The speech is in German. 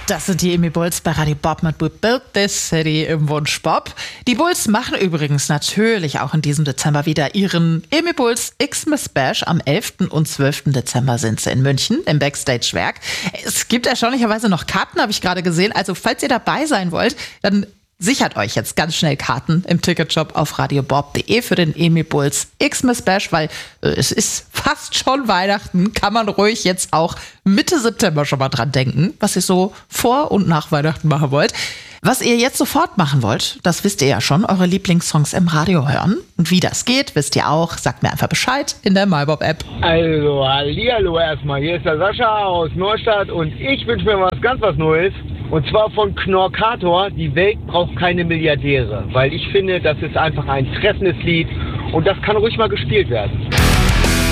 Das sind die Emi Bulls bei Radio Bob mit We Built This City im Wunsch Bob. Die Bulls machen übrigens natürlich auch in diesem Dezember wieder ihren Emi Bulls Xmas Bash. Am 11. und 12. Dezember sind sie in München im Backstage-Werk. Es gibt erstaunlicherweise noch Karten, habe ich gerade gesehen. Also falls ihr dabei sein wollt, dann sichert euch jetzt ganz schnell Karten im Ticketshop auf radiobob.de für den Emi Bulls Xmas Bash, weil es ist fast schon Weihnachten, kann man ruhig jetzt auch Mitte September schon mal dran denken, was ihr so vor und nach Weihnachten machen wollt. Was ihr jetzt sofort machen wollt, das wisst ihr ja schon, eure Lieblingssongs im Radio hören. Und wie das geht, wisst ihr auch. Sagt mir einfach Bescheid in der MyBob-App. Also, hallihallo erstmal. Hier ist der Sascha aus Neustadt und ich wünsche mir was Neues. Und zwar von Knorkator, die Welt braucht keine Milliardäre. Weil ich finde, das ist einfach ein treffendes Lied und das kann ruhig mal gespielt werden.